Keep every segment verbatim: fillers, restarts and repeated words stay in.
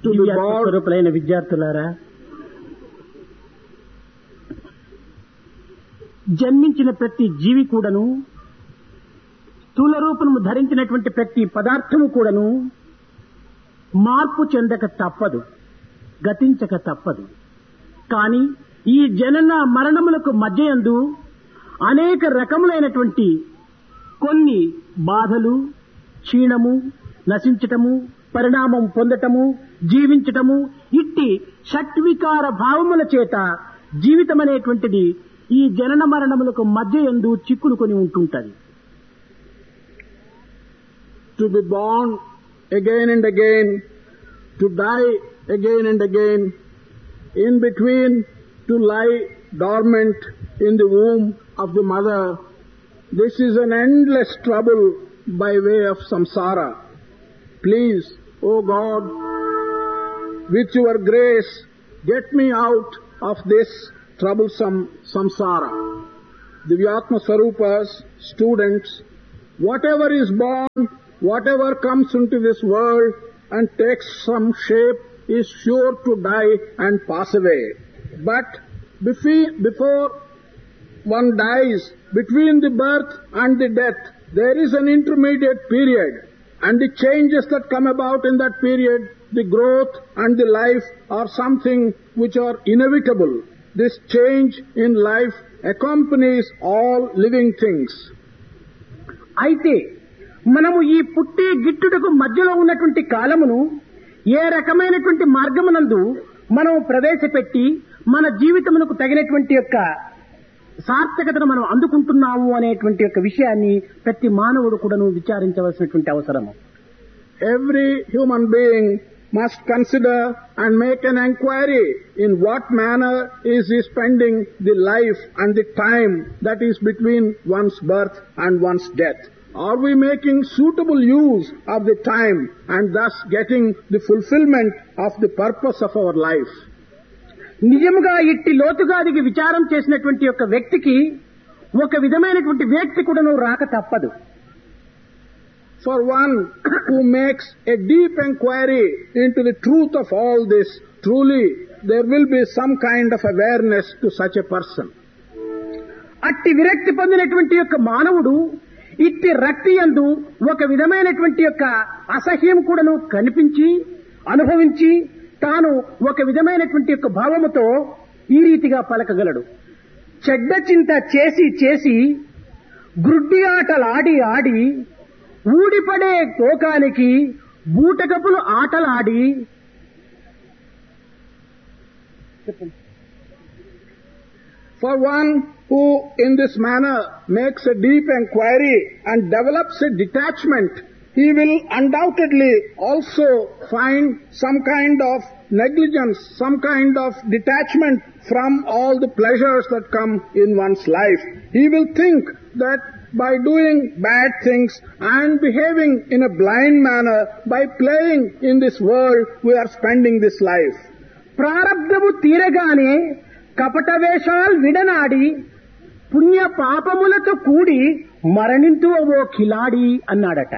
to be born. స్వరూపులైన విద్యార్థులారా, జన్మించిన ప్రతి జీవి కూడాను, స్థూల రూపము ధరించినటువంటి ప్రతి పదార్థము కూడాను మార్పు చెందక తప్పదు, గతించక తప్పదు. కానీ ఈ జనన మరణములకు మధ్యయందు అనేక రకములైనటువంటి కొన్ని బాధలు, క్షీణము, నశించటము, పరిణామం పొందటము, జీవించటము, ఇట్టి షట్వికార భావముల చేత జీవితం అనేటువంటిది ఈ జనన మరణములకు మధ్య యందు చిక్కులుకొని ఉంటుంటది. To be born again and again, to die again and again, in between to lie dormant in the womb of the mother, this is an endless trouble by way of samsara. Please, O God, with your grace, get me out of this troublesome samsara. Divyatma Swarupas, students, whatever is born, whatever comes into this world and takes some shape is sure to die and pass away. But before one dies, between the birth and the death, there is an intermediate period, and the changes that come about in that period, the growth and the life are something which are inevitable. This change in life accompanies all living things. అయితే మనము ఈ పుట్టి గిట్టుటకు మధ్యలో ఉన్నటువంటి కాలమును ఏ రకమైనటువంటి మార్గమునందు మనం ప్రవేశపెట్టి మన జీవితమునకు తగినటువంటి యొక్క సార్థకతను మనం అందుకుంటున్నాము అనేటువంటి యొక్క విషయాన్ని ప్రతి మానవుడు కూడాను విచారించవలసినటువంటి అవసరము. Every human being must consider and make an enquiry in what manner is he spending the life and the time that is between one's birth and one's death. Are we making suitable use of the time and thus getting the fulfillment of the purpose of our life? నిజముగా ఇట్టి లోతుగా దిగి విచారం చేసినటువంటి యొక్క వ్యక్తికి ఒక విధమైనటువంటి వ్యక్తి కూడాను రాక తప్పదు. For one who makes a deep inquiry into the truth of all this, truly there will be some kind of awareness to such a person. అట్టి విరక్తి పొందినటువంటి యొక్క మానవుడు ఇట్టి రక్తి యందు ఒక విధమైనటువంటి యొక్క అసహ్యం కూడాను కనిపించి అనుభవించి తాను ఒక విధమైనటువంటి యొక్క భావముతో ఈ రీతిగా పలకగలడు. చెడ్డ చింత చేసి చేసి గ్రుడ్డి ఆటలాడి ఆడి ఊడిపడే తోకానికి బూటకపులు ఆటలాడి. For one who in this manner makes a deep inquiry and develops a detachment, he will undoubtedly also find some kind of negligence, some kind of detachment from all the pleasures that come in one's life. He will think that by doing bad things and behaving in a blind manner, by playing in this world, we are spending this life. ప్రారబ్ధము తీరగానే కపట వేషాలు విడనాడి పుణ్య పాపములతో కూడి మరణింతు ఓ కిలాడి అన్నాడట.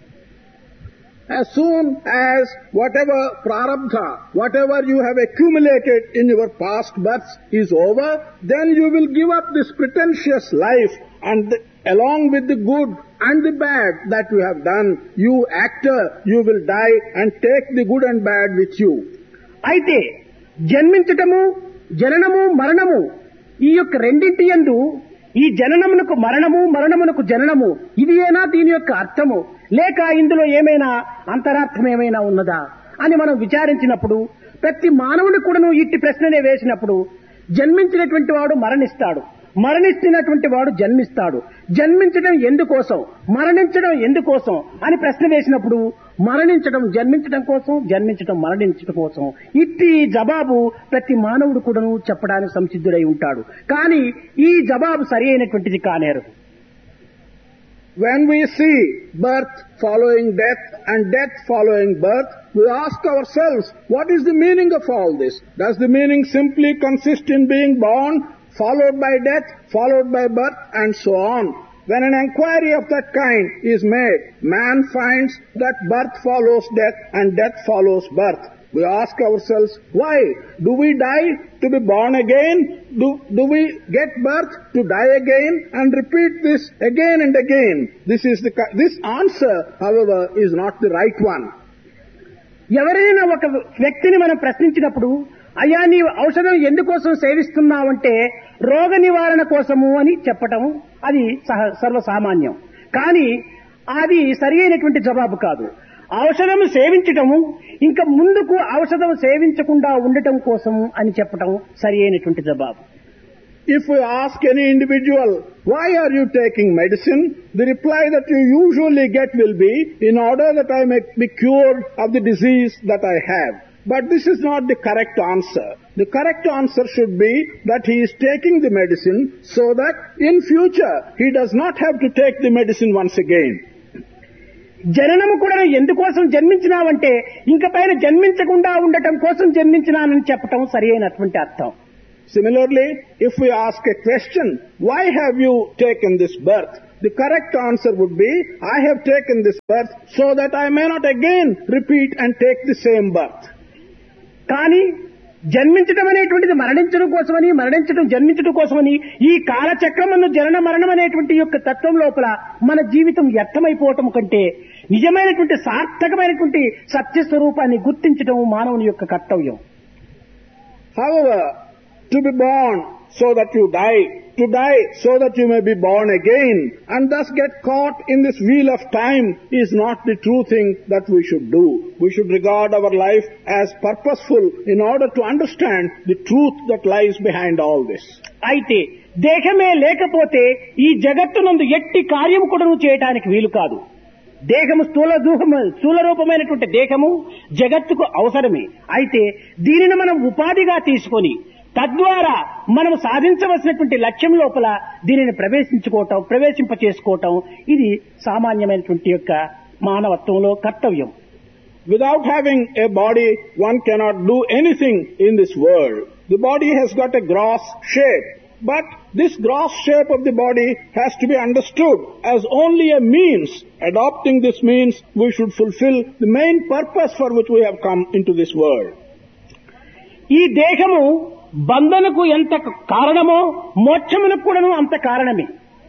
As soon as whatever prarabdha, whatever you have accumulated in your past births is over, then you will give up this pretentious life, and the, along with the good and the bad that you have done, you actor, you will die and take the good and bad with you. అయితే జన్మించటము, జననము, మరణము ఈ యొక్క రెండింటి యందు ఈ జననమునకు మరణము, మరణమునకు జననము ఇది ఏనా దీని యొక్క అర్థము, లేక ఇందులో ఏమైనా అంతరార్థం ఏమైనా ఉన్నదా అని మనం విచారించినప్పుడు ప్రతి మానవుని కూడాను ఇట్టి ప్రశ్ననే వేసినప్పుడు జన్మించినటువంటి వాడు మరణిస్తాడు, మరణిస్తున్నటువంటి వాడు జన్మిస్తాడు. జన్మించడం ఎందుకోసం, మరణించడం ఎందుకోసం అని ప్రశ్న వేసినప్పుడు మరణించడం జన్మించడం కోసం, జన్మించడం మరణించడం కోసం ఇట్టి జవాబు ప్రతి మానవుడు కూడాను చెప్పడానికి సంసిద్ధుడై ఉంటాడు. కానీ ఈ జవాబు సరి అయినటువంటిది కానేరు. When we see birth following death and death following birth, we ask ourselves, what is the meaning of all this? Does the meaning simply consist in being born, followed by death, followed by birth, and so on? When an inquiry of that kind is made, man finds that birth follows death and death follows birth. We ask ourselves, why? Do we die to be born again? Do, do we get birth to die again and repeat this again and again? This is the, this answer, however, is not the right one. ఎవరైనా ఒక వ్యక్తిని మనం ప్రశ్నించినప్పుడు, అయ్యా నీవు ఔషధం ఎందుకోసం సేవిస్తున్నావంటే రోగ నివారణ కోసము అని చెప్పటం అది సర్వసామాన్యం. కానీ అది సరి అయినటువంటి జవాబు కాదు. ఔషధం సేవించటము ఇంకా ముందుకు ఔషధం సేవించకుండా ఉండటం కోసం అని చెప్పటం సరి అయినటువంటి జవాబు. If we ask any individual, why are you taking medicine? The reply that you usually get will be, in order that I may be cured of the disease that I have. But this is not the correct answer. The correct answer should be that he is taking the medicine so that in future he does not have to take the medicine once again. జననము కూడా ఎందుకోసం జన్మించినావంటే ఇంక పైన జన్మించకుండా ఉండటం కోసం జన్మించినానని చెప్పటం సరి అయినటువంటి అర్థం. Similarly, if we ask a question, why have you taken this birth? The correct answer would be, I have taken this birth so that I may not again repeat and take the same birth. కానీ జన్మించడం అనేటువంటిది మరణించడం కోసమని, మరణించడం జన్మించడం కోసమని ఈ కాలచక్రమును జనన మరణం అనేటువంటి యొక్క తత్వం లోపల మన జీవితం వ్యర్థమైపోవటం కంటే నిజమైనటువంటి సార్థకమైనటువంటి సత్యస్వరూపాన్ని గుర్తించడం మానవుని యొక్క కర్తవ్యం. However, to be born so that you die, to die so that you may be born again, and thus get caught in this wheel of time is not the true thing that we should do. We should regard our life as purposeful in order to understand the truth that lies behind all this. అయితే దేహమే లేకపోతే ఈ జగత్తునందు ఎట్టి కార్యము కూడా చేయడానికి వీలు కాదు. దేహము స్థూల దూహము స్థూల రూపమైనటువంటి దేహము జగత్తుకు అవసరమే. అయితే దీనిని మనం ఉపాధిగా తీసుకొని తద్వారా మనం సాధించవలసినటువంటి లక్ష్యం లోపల దీనిని ప్రవేశించుకోవటం ప్రవేశింప చేసుకోవటం ఇది సామాన్యమైనటువంటి యొక్క మానవత్వంలో కర్తవ్యం. Without having a body, one cannot do anything in this world. The body has got a gross shape, but this gross shape of the body has to be understood as only a means. Adopting this means, we should fulfill the main purpose for which we have come into this world. ఈ దేహము బంధనకు ఎంత కారణమో మోక్షమునకు కూడాను అంత కారణమే.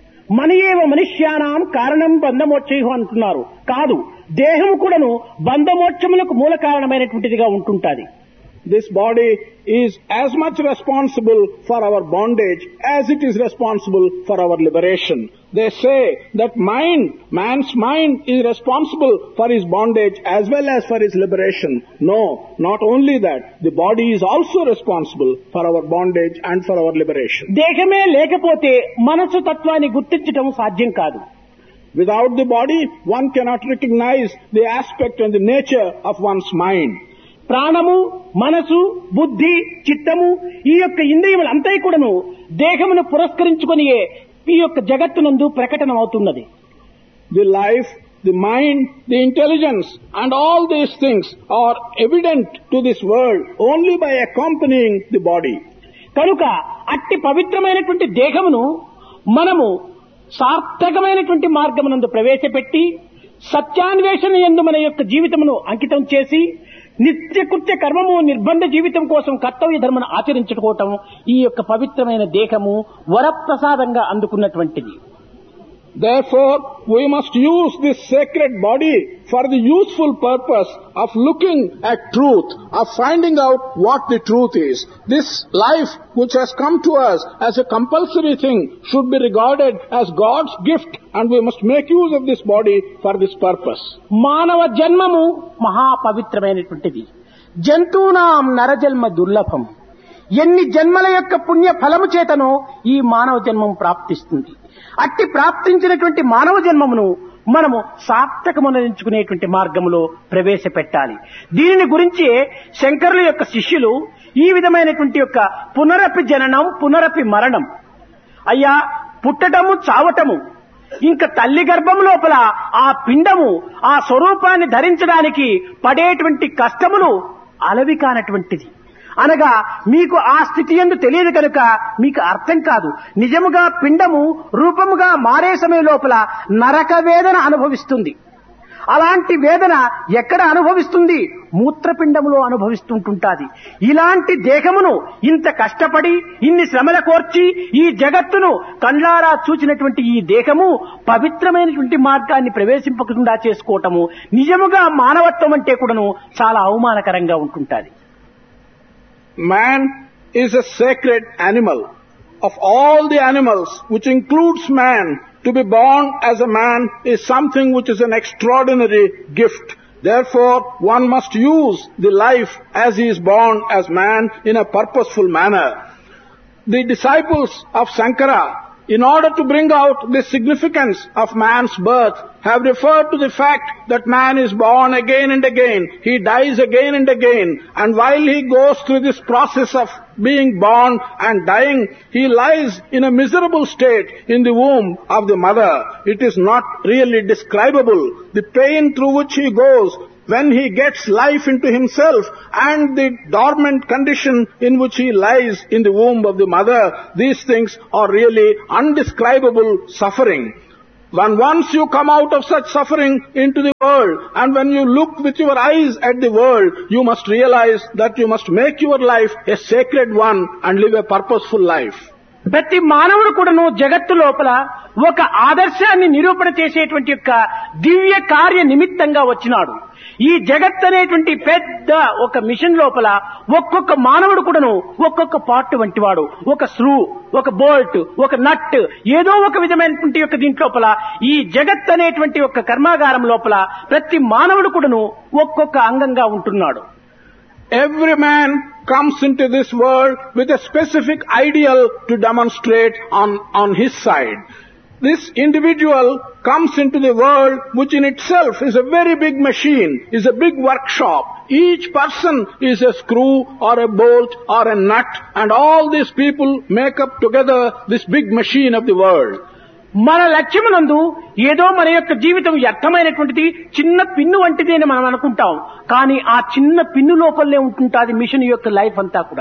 మన ఏవ మనుష్యానాం కారణం బంధమోక్షయు అంటున్నారు. కాదు, దేహము కూడాను బంధమోక్షములకు మూల కారణమైనటువంటిదిగా ఉంటుంటాది. This body is as much responsible for our bondage as it is responsible for our liberation. They say that mind, man's mind is responsible for his bondage as well as for his liberation. No, not only that, the body is also responsible for our bondage and for our liberation. దేహమే లేకపోతే మనసు తత్వాన్ని గుర్తించడం సాధ్యం కాదు. Without the body, one cannot recognize the aspect and the nature of one's mind. ప్రాణము, మనసు, బుద్ధి, చిత్తము ఈ యొక్క ఇంద్రియములు అంతా కూడాను దేహమును పురస్కరించుకొని ఈ యొక్క జగత్తునందు ప్రకటనమవుతున్నది. The life, the mind, the intelligence and all these things are evident to this world only by accompanying the body. కనుక అట్టి పవిత్రమైనటువంటి దేహమును మనము సార్థకమైనటువంటి మార్గమునందు ప్రవేశపెట్టి సత్యాన్వేషణ యందు మన యొక్క జీవితమును అంకితం చేసి నిత్యకృత్య కర్మము నిర్బంధ జీవితం కోసం కర్తవ్య ధర్మను ఆచరించుకోవటం ఈ యొక్క పవిత్రమైన దేహము వరప్రసాదంగా అందుకున్నటువంటిది. Therefore, we must use this sacred body for the useful purpose of looking at truth, of finding out what the truth is. This life which has come to us as a compulsory thing should be regarded as God's gift, and we must make use of this body for this purpose. మానవ జన్మము మహా పవిత్రమైనటువంటిది. జంతువునాం నరజన్మ దుర్లభం. ఎన్ని జన్మల యొక్క పుణ్య ఫలము చేతనో ఈ మానవ జన్మం ప్రాప్తిస్తుంది. అట్టి ప్రాప్తించినటువంటి మానవ జన్మమును మనము సార్థకమునరించుకునేటువంటి మార్గంలో ప్రవేశపెట్టాలి. దీనిని గురించి శంకరుల యొక్క శిష్యులు ఈ విధమైనటువంటి యొక్క పునరపి జననం పునరపి మరణం, అయ్యా పుట్టటము చావటము, ఇంకా తల్లి గర్భం లోపల ఆ పిండము ఆ స్వరూపాన్ని ధరించడానికి పడేటువంటి కష్టములు అలవి కానటువంటిది. అనగా మీకు ఆ స్థితి యందు తెలియదు కనుక మీకు అర్థం కాదు. నిజముగా పిండము రూపముగా మారే సమయం లోపల నరక వేదన అనుభవిస్తుంది. అలాంటి వేదన ఎక్కడ అనుభవిస్తుంది? మూత్రపిండములో అనుభవిస్తుంటుంటాది. ఇలాంటి దేహమును ఇంత కష్టపడి ఇన్ని శ్రమల కోర్చి ఈ జగత్తును కండ్లారా చూచినటువంటి ఈ దేహము పవిత్రమైనటువంటి మార్గాన్ని ప్రవేశింపకుండా చేసుకోవటము నిజముగా మానవత్వం అంటే కూడాను చాలా అవమానకరంగా ఉంటుంటాది. Man is a sacred animal. Of all the animals, which includes man, to be born as a man is something which is an extraordinary gift. Therefore, one must use the life as he is born as man in a purposeful manner. The disciples of Sankara, in order to bring out the significance of man's birth, have referred to the fact that man is born again and again, he dies again and again, and while he goes through this process of being born and dying, he lies in a miserable state in the womb of the mother. It is not really describable. The pain through which he goes when he gets life into himself and the dormant condition in which he lies in the womb of the mother, these things are really undescribable suffering. When once you come out of such suffering into the world, and when you look with your eyes at the world, you must realize that you must make your life a sacred one and live a purposeful life. ప్రతి మానవుడు కూడాను జగత్తు లోపల ఒక ఆదర్శాన్ని నిరూపణ చేసేటువంటి యొక్క దివ్య కార్య నిమిత్తంగా వచ్చినాడు. ఈ జగత్ అనేటువంటి పెద్ద ఒక మిషన్ లోపల ఒక్కొక్క మానవుడు కూడాను ఒక్కొక్క పార్ట్ వంటి వాడు, ఒక స్క్రూ, ఒక బోల్ట్, ఒక నట్, ఏదో ఒక విధమైనటువంటి యొక్క దీంట్లోపల ఈ జగత్ అనేటువంటి ఒక కర్మాగారం లోపల ప్రతి మానవుడు కూడాను ఒక్కొక్క అంగంగా ఉంటున్నాడు. Every man comes into this world with a specific ideal to demonstrate on, on his side. This individual comes into the world which in itself is a very big machine, is a big workshop. Each person is a screw or a bolt or a nut, and all these people make up together this big machine of the world. మన లక్ష్యమునందు ఏదో మన యొక్క జీవితం వ్యర్థమైనటువంటిది చిన్న pin వంటిది అని మనం అనుకుంటాం. కానీ ఆ చిన్న పిన్ను లోపలనే ఉంటుంటాది మిషన్ యొక్క లైఫ్ అంతా కూడా.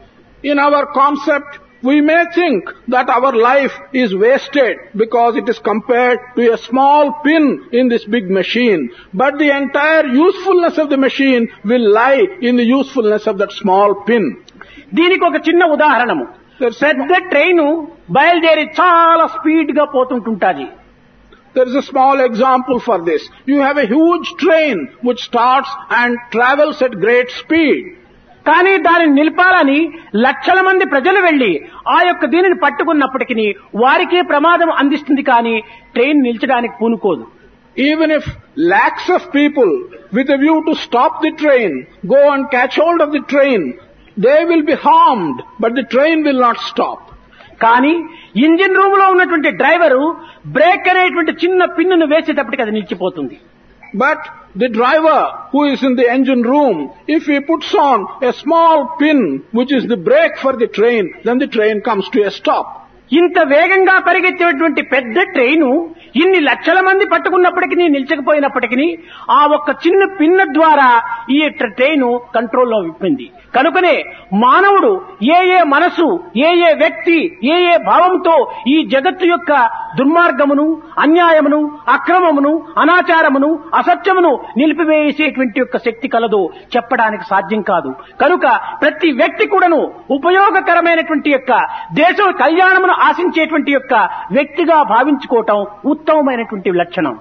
In our concept, we may think that our life is wasted because it is compared to a small pin in this big machine. But the entire usefulness of the machine will lie in the usefulness of that small pin. దీనికి ఒక చిన్న ఉదాహరణము. పెద్ద train బయలుదేరి చాలా speed గా పోతుంటుంటాది. There is a small example for this. You have a huge train which starts and travels at great speed. కానీ దానిని నిలపాలని లక్షల మంది ప్రజలు వెళ్లి ఆ యొక్క దీనిని పట్టుకున్నప్పటికీ వారికే ప్రమాదం అందిస్తుంది, కానీ train నిల్చడానికి పూనుకోదు. Even if lakhs of people with a view to stop the train go and catch hold of the train, they will be harmed, but the train will not stop. కానీ ఇంజిన్ రూమ్ లో ఉన్నటువంటి driver break అనేటువంటి చిన్న పిన్నును వేసేటప్పటికి అది నిలిచిపోతుంది. But the driver who is in the engine room, if he puts on a small pin which is the brake for the train, then the train comes to a stop. ఇంత వేగంగా పరిగెత్తేటువంటి పెద్ద train ఇన్ని లక్షల మంది పట్టుకున్నప్పటికీ నిలిచకపోయినప్పటికీ ఆ ఒక్క చిన్న పిన్న ద్వారా ఈ ట్రైను కంట్రోల్లో విప్పింది. కనుకనే మానవుడు ఏ ఏ మనసు, ఏ ఏ వ్యక్తి, ఏ ఏ భావంతో ఈ జగత్తు యొక్క దుర్మార్గమును, అన్యాయమును, అక్రమమును, అనాచారమును, అసత్యమును నిలిపివేసేటువంటి యొక్క శక్తి కలదో చెప్పడానికి సాధ్యం కాదు. కనుక ప్రతి వ్యక్తి కూడాను ఉపయోగకరమైనటువంటి యొక్క దేశ కళ్యాణమును ఆశించేటువంటి యొక్క వ్యక్తిగా భావించుకోవటం ఉత్తమమైనటువంటి లక్షణం.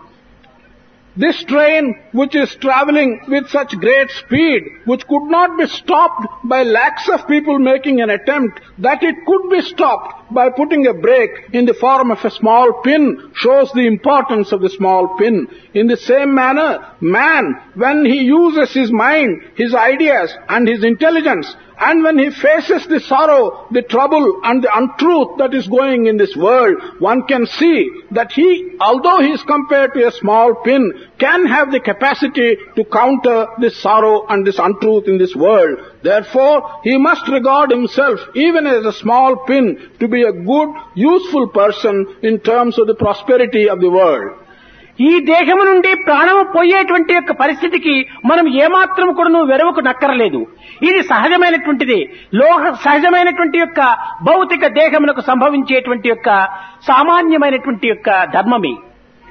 This train which is traveling with such great speed, which could not be stopped by lakhs of people making an attempt, that it could be stopped by putting a brake in the form of a small pin, shows the importance of the small pin. In the same manner, man, when he uses his mind, his ideas and his intelligence, and when he faces the sorrow, the trouble and the untruth that is going in this world, one can see that he, although he is compared to a small pin, can have the capacity to counter this sorrow and this untruth in this world. Therefore, he must regard himself, even as a small pin, to be a good, useful person in terms of the prosperity of the world. ఈ దేహము నుండి ప్రాణము పోయేటువంటి యొక్క పరిస్థితికి మనం ఏమాత్రం కూడా వెరవకు నక్కరలేదు. ఇది సహజమైనటువంటిది. లోహ సహజమైనటువంటి యొక్క భౌతిక దేహములకు సంభవించేటువంటి యొక్క సామాన్యమైనటువంటి యొక్క ధర్మమే.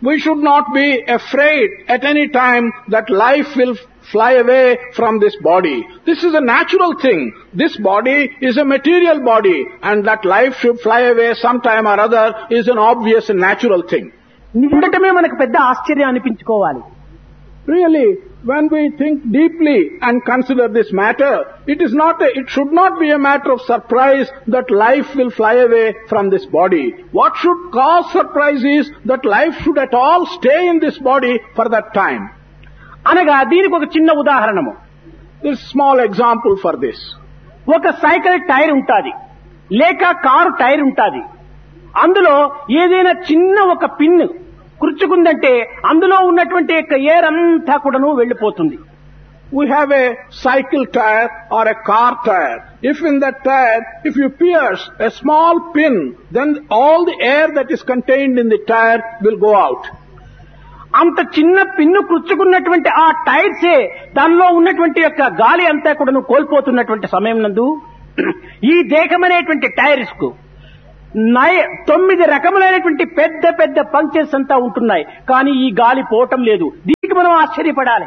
we should not be afraid at any time that life will fly away from this body. This is a natural thing. This body is a material body, and that life should fly away sometime or other is an obvious and natural thing. ఉండటమే మనకు పెద్ద ఆశ్చర్యం అనిపించుకోవాలి. Really, when we think deeply and consider this matter, it is not a, it should not be a matter of surprise that life will fly away from this body. What should cause surprise is that life should at all stay in this body for that time. అనగా దీనికి ఒక చిన్న ఉదాహరణము. This is a small example for this. ఒక cycle tyre ఉంటాది, లేక car tyre ఉంటాది. అందులో ఏదైనా చిన్న ఒక పిన్ కుర్చుకుందంటే అందులో ఉన్నటువంటి ఎయిర్ అంతా కూడాను వెళ్లిపోతుంది. We have a cycle tire or a car tire. If in that tire, if you pierce a small pin, then all the air that is contained in the tire will go out. అంత చిన్న pin కుర్చుకున్నటువంటి ఆ టైర్సే దానిలో ఉన్నటువంటి యొక్క గాలి అంతా కూడాను కోల్పోతున్నటువంటి సమయం నందు ఈ దేహం అనేటువంటి టైర్స్ కు తొమ్మిది రకములైనటువంటి పెద్ద పెద్ద పంక్చర్స్ అంతా ఉంటున్నాయి, కానీ ఈ గాలి పోవటం లేదు. దీనికి మనం ఆశ్చర్యపడాలి.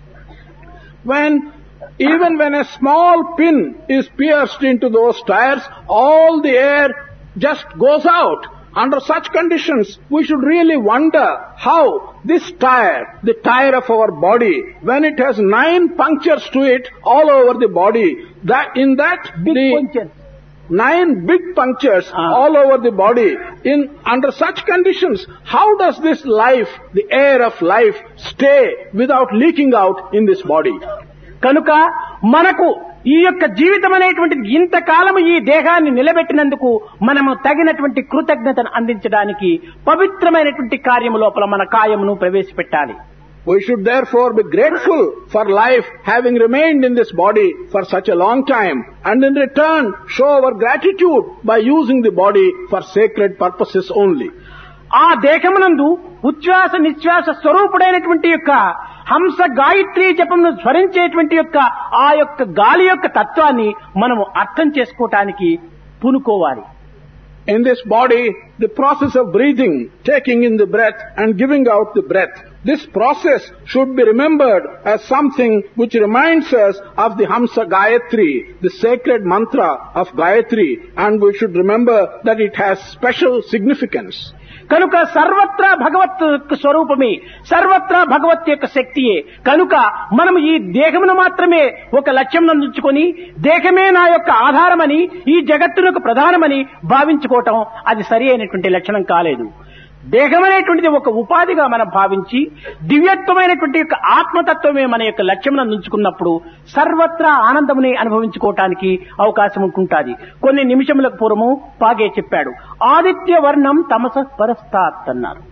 When even when a small pin is pierced into those tires, all the air just goes out. Under such conditions, we should really wonder how this tire, the tire of our body, when it has nine punctures to it all over the body, that in that big the punctures. nine big punctures ah. all over the body, in under such conditions, how does this life, the air of life, stay without leaking out in this body? కనుక మనకు ఈ యొక్క జీవితం అనేటువంటిది ఇంతకాలం ఈ దేహాన్ని నిలబెట్టినందుకు మనము తగినటువంటి కృతజ్ఞతను అందించడానికి పవిత్రమైనటువంటి కార్యము లోపల మన కాయమును ప్రవేశపెట్టాలి. We should therefore be grateful for life having remained in this body for such a long time, and in return show our gratitude by using the body for sacred purposes only. ఆ దేహమునందు ఉచ్ఛ్వాస నిశ్వాస స్వరూపుడైనటువంటి యొక్క హంస గాయత్రీ జపమును స్మరించేటువంటి యొక్క ఆ యొక్క గాలి యొక్క తత్వాన్ని మనము అర్థం చేసుకోవటానికి పూనుకోవాలి. In this body, the process of breathing, taking in the breath and giving out the breath, this process should be remembered as something which reminds us of the Hamsa Gayatri, the sacred mantra of Gayatri, and we should remember that it has special significance. కనుక సర్వత్రా భగవత్ స్వరూపమే, సర్వత్రా భగవత్ యొక్క శక్తియే. కనుక మనం ఈ దేహమును మాత్రమే ఒక లక్ష్యం నందుకొని దేహమే నా యొక్క ఆధారమని, ఈ జగత్తునకు ప్రధానమని భావించుకోవటం అది సరి అయినటువంటి లక్షణం కాలేదు. దేహం అనేటువంటిది ఒక ఉపాధిగా మనం భావించి దివ్యత్వమైనటువంటి యొక్క ఆత్మతత్వమే మన యొక్క లక్ష్యం నందుకున్నప్పుడు సర్వత్రా ఆనందముని అనుభవించుకోవటానికి అవకాశం ఉంటుంటుంది. కొన్ని నిమిషములకు పూర్వము పాగే చెప్పాడు, ఆదిత్య వర్ణం తమస పరస్తాత్ అన్నారు.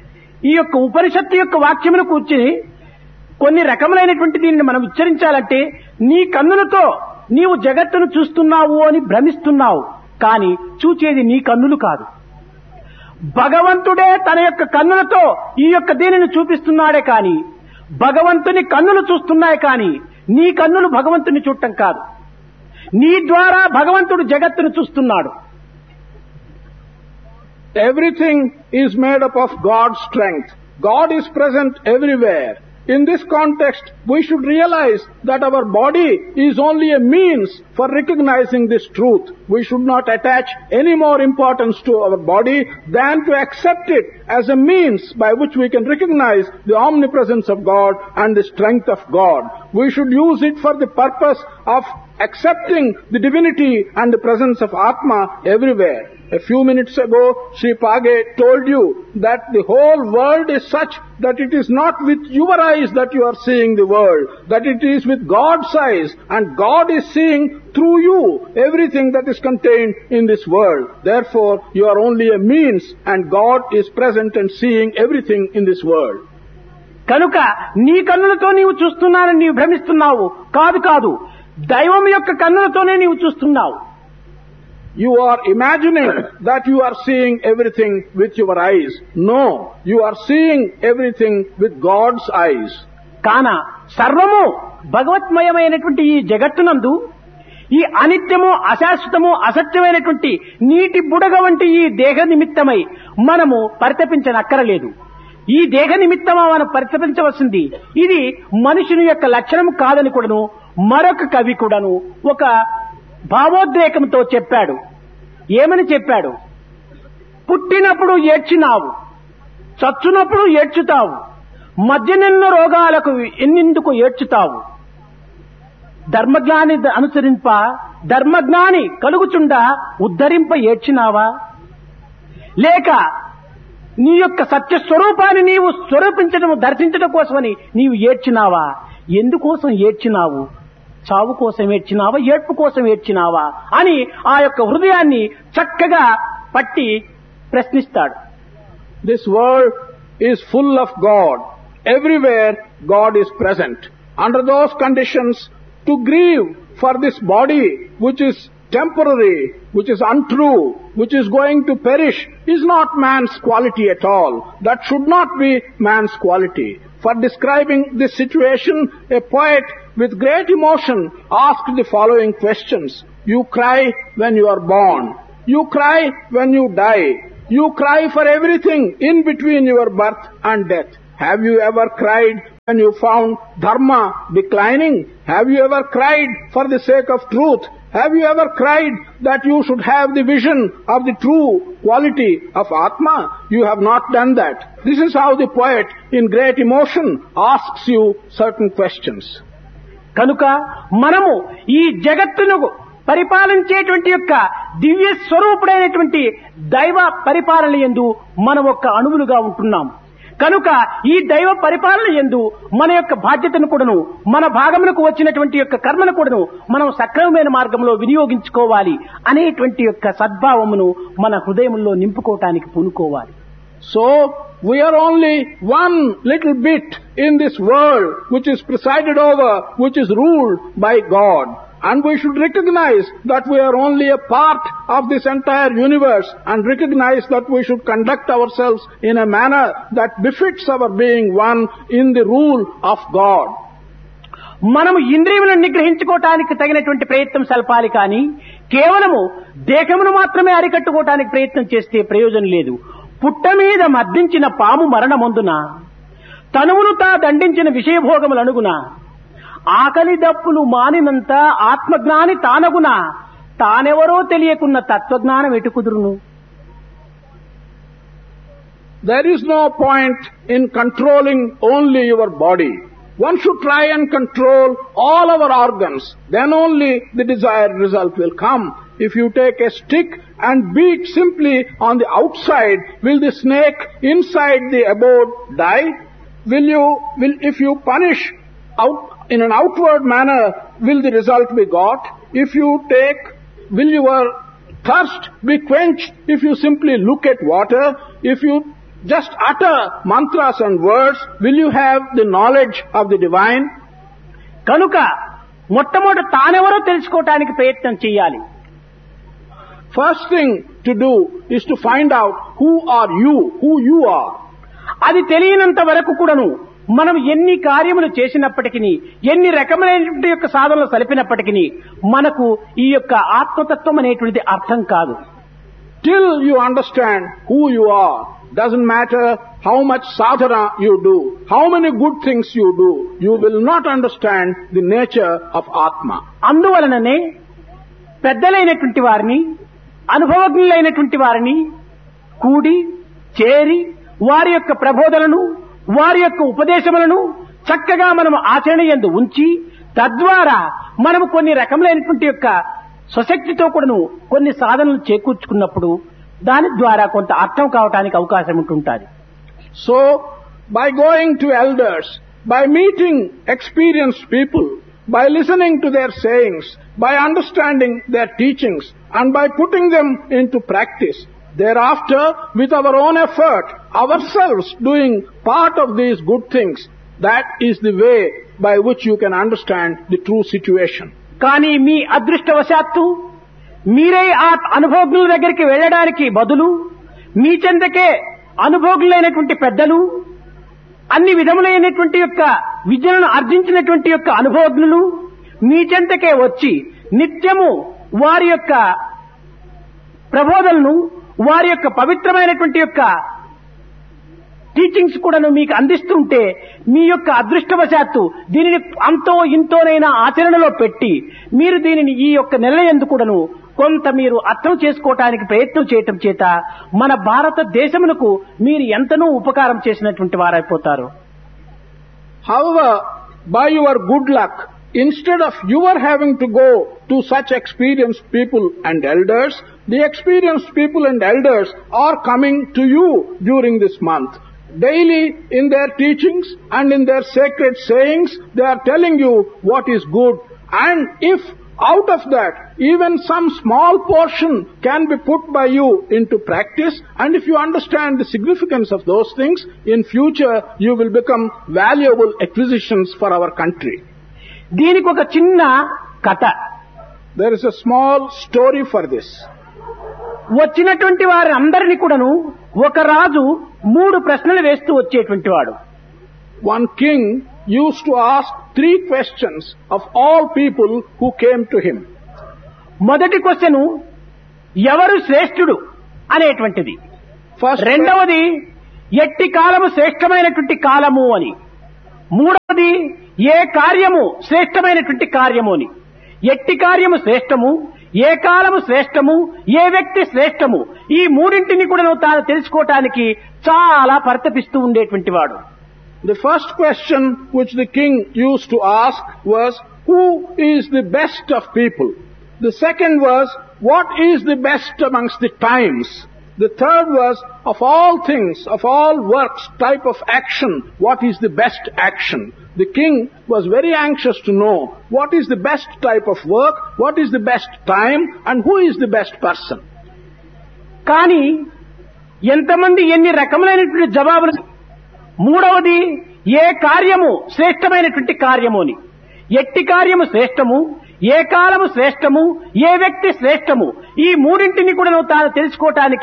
ఈ యొక్క ఉపనిషత్తు యొక్క వాక్యమును కూర్చుని కొన్ని రకములైనటువంటి దీనిని మనం ఉచ్చరించాలంటే నీ కన్నులతో నీవు జగత్తును చూస్తున్నావు అని భ్రమిస్తున్నావు, కానీ చూచేది నీ కన్నులు కాదు. భగవంతుడే తన యొక్క కన్నులతో ఈ యొక్క దీనిని చూపిస్తున్నాడే కాని భగవంతుని కన్నులు చూస్తున్నాయి, కానీ నీ కన్నులు భగవంతుని చూడటం కాదు. నీ ద్వారా భగవంతుడు జగత్తును చూస్తున్నాడు. Everything is made up of God's strength. God is present everywhere. In this context, we should realize that our body is only a means for recognizing this truth. We should not attach any more importance to our body than to accept it as a means by which we can recognize the omnipresence of God and the strength of God. We should use it for the purpose of accepting the divinity and the presence of Atma everywhere. A few minutes ago, Sri Page told you that the whole world is such that it is not with your eyes that you are seeing the world, that it is with God's eyes, and God is seeing through you everything that is contained in this world. Therefore, you are only a means, and God is present and seeing everything in this world. కనుక నీ కన్నులతో నీవు చూస్తున్నానని నీవు భ్రమిస్తున్నావు. కాదు కాదు, దైవం యొక్క కన్నులతోనే నీవు చూస్తున్నావు. You are imagining that you are seeing everything with your eyes. No, you are seeing everything with God's eyes. కాన సర్వము భగవత్మయమైనటువంటి ఈ జగత్తునందు ఈ అనిత్యము, అశాశ్వతము, అసత్యమైనటువంటి నీటి బుడగ వంటి ఈ దేహ నిమిత్తమై మనము పరితపించనక్కరలేదు. ఈ దేహ నిమిత్తమా మనం పరితపించవలసింది. ఇది మనుషుని యొక్క లక్షణం కాదని కూడాను మరొక కవి కూడాను ఒక భావోద్రేకంతో చెప్పాడు. ఏమని చెప్పాడు? పుట్టినప్పుడు ఏడ్చినావు, చచ్చునప్పుడు ఏడ్చుతావు, మధ్యనెన్నో రోగాలకు ఎన్నెందుకు ఏడ్చుతావు, ధర్మజ్ఞాని అనుసరింప ధర్మజ్ఞాని కలుగుచుండా ఉద్ధరింప ఏడ్చినావా, లేక నీ యొక్క సత్య స్వరూపాన్ని నీవు స్వరూపించడం దర్శించడం కోసమని నీవు ఏడ్చినావా? ఎందుకోసం ఏడ్చినావు? చావు కోసం ఏడ్చినావా, ఏడ్పు కోసం ఏడ్చినావా అని ఆ యొక్క హృదయాన్ని చక్కగా పట్టి ప్రశ్నిస్తాడు. This world is full of God. Everywhere God is present. Under those conditions, to grieve for this body which is temporary, which is untrue, which is going to perish, is not man's quality at all. That should not be man's quality. For describing this situation, a poet with great emotion asked the following questions. You cry when you are born. You cry when you die. You cry for everything in between your birth and death. Have you ever cried when you found dharma declining? Have you ever cried for the sake of truth? Have you ever cried that you should have the vision of the true quality of Atma? You have not done that. This is how the poet in great emotion asks you certain questions. కనుక మనము ఈ జగత్తును పరిపాలించేటువంటి యొక్క దివ్య స్వరూపుడైనటువంటి దైవ పరిపాలన యందు మనం ఒక్క అణువులుగా ఉంటున్నాం. కనుక ఈ దైవ పరిపాలన యందు మన యొక్క బాధ్యతను కూడాను, మన భాగమునకు వచ్చినటువంటి యొక్క కర్మను కూడాను మనం సక్రమమైన మార్గంలో వినియోగించుకోవాలి అనేటువంటి యొక్క సద్భావమును మన హృదయంలో నింపుకోవటానికి పూనుకోవాలి. So, we are only one little bit in this world which is presided over, which is ruled by God. And we should recognize that we are only a part of this entire universe and recognize that we should conduct ourselves in a manner that befits our being one in the rule of God. మనము ఇంద్రియములను నిగ్రహించుకోవటానికి తగినటువంటి ప్రయత్నం సల్పాలి కానీ కేవలము దేహమును మాత్రమే అరికట్టుకోవటానికి ప్రయత్నం చేస్తే ప్రయోజనం లేదు. పుట్ట మీద మద్దించిన పాము మరణమందున తనువును తా దండించిన విషయభోగములనుగున ఆకలి దప్పులు మానినంత ఆత్మజ్ఞాని తానగున తానెవరో తెలియకున్న తత్వజ్ఞానం ఎటుకుదురును. There is no point in controlling only your body. One should try and control all our organs. Then only the desired result will come. If you take a stick and beat simply on the outside, will the snake inside the abode die? Will you, will, if you punish out in an outward manner, will the result be got? If you take, will your thirst be quenched if you simply look at water? If you just utter mantras and words, will you have the knowledge of the divine? కనుక మొట్టమొదట తానెవరో తెలుసుకోవటానికి ప్రయత్నం చేయాలి. First thing to do is to find out who are you, who you are. అది తెలియనంత వరకు కూడాను మనం ఎన్ని కార్యములు చేసినప్పటికీ, ఎన్ని రకమైనటువంటి యొక్క సాధనలు సలిపినప్పటికీ మనకు ఈ యొక్క ఆత్మతత్వం అనేటువంటిది అర్థం కాదు. Till you understand who you are, doesn't matter how much sadhana you do, how many good things you do, you will not understand the nature of Atma. అందువలననే పెద్దలైనటువంటి వారిని, అనుభవజ్ఞులైనటువంటి వారిని కూడి చేరి వారి యొక్క ప్రబోధనను, వారి యొక్క ఉపదేశములను చక్కగా మనం ఆచరణ యందు ఉంచి తద్వారా మనము కొన్ని రకములైనటువంటి యొక్క స్వశక్తితో కూడాను కొన్ని సాధనలు చేకూర్చుకున్నప్పుడు దాని ద్వారా కొంత అర్థం కావటానికి అవకాశం ఉంటుంటుంది. So, by going to elders, by meeting experienced people, by listening to their sayings, by understanding their teachings, and by putting them into practice, thereafter, with our own effort, ourselves doing part of these good things, that is the way by which you can understand the true situation. కానీ మీ అదృష్టవశాత్తు మీరే ఆ అనుభవజ్ఞుల దగ్గరికి వెళ్ళడానికి బదులు మీ చెందకే అనుభవజ్ఞులైనటువంటి పెద్దలు, అన్ని విధములైనటువంటి యొక్క విద్యలను ఆర్జించినటువంటి యొక్క అనుభవజ్ఞులు మీ చెంతకే వచ్చి నిత్యము వారి యొక్క ప్రబోధనను, వారి యొక్క పవిత్రమైనటువంటి యొక్క టీచింగ్స్ కూడాను మీకు అందిస్తుంటే మీ యొక్క అదృష్టవశాత్తు దీనిని అంతో ఇంతోనైనా ఆచరణలో పెట్టి మీరు దీనిని ఈ యొక్క నెలయందు కూడాను కొంత మీరు అర్థం చేసుకోవటానికి ప్రయత్నం చేయటం చేత మన భారతదేశమునకు మీరు ఎంతనో ఉపకారం చేసినటువంటి వారైపోతారు. However, by your good luck, instead of your having to go to such experienced people and elders, the experienced people and elders are coming to you during this month. Daily in their teachings and in their sacred sayings, they are telling you what is good. And if out of that, even some small portion can be put by you into practice, and if you understand the significance of those things, in future you will become valuable acquisitions for our country. దీనికి ఒక చిన్న కథ. There is a small story for this. వచ్చినటువంటి వారి అందరినీ కూడాను ఒక రాజు మూడు ప్రశ్నలు వేస్తూ వచ్చేటువంటి వాడు. One king used to ask three questions of all people who came to him. మొదటి క్వశ్చన్ ఎవరు శ్రేష్ఠుడు అనేటువంటిది. రెండవది ఎట్టి కాలము శ్రేష్టమైనటువంటి కాలము అని. మూడవది ఏ కార్యము శ్రేష్టమైనటువంటి కార్యము అని. ఎట్టి కార్యము శ్రేష్టము, ఏ కాలము శ్రేష్టము, ఏ వ్యక్తి శ్రేష్టము, ఈ మూడింటిని కూడా తాను తెలుసుకోవటానికి చాలా పరితపిస్తూ ఉండేటువంటి వాడు. The first question which the king used to ask was, who is the best of people? The second was, what is the best amongst the times? The third was, of all things, of all works, type of action, what is the best action? The king was very anxious to know what is the best type of work, what is the best time, and who is the best person. కానీ ఎంతమంది ఎన్ని రకములైనటువంటి జవాబులు. మూడవది ఏ కార్యము శ్రేష్టమైనటువంటి కార్యము అని. ఎట్టి కార్యము శ్రేష్టము, ఏ కాలము శ్రేష్టము, ఏ వ్యక్తి శ్రేష్టము, ఈ మూడింటిని కూడా తాను తెలుసుకోవటానికి